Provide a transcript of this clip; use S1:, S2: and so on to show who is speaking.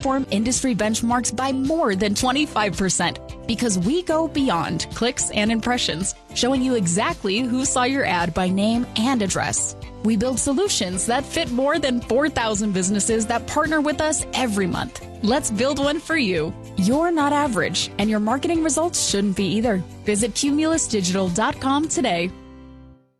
S1: outperform industry benchmarks by more than 25%. Because we go beyond clicks and impressions, showing you exactly who saw your ad by name and address. We build solutions that fit more than 4,000 businesses that partner with us every month. Let's build one for you. You're not average, and your marketing results shouldn't be either. Visit cumulusdigital.com today.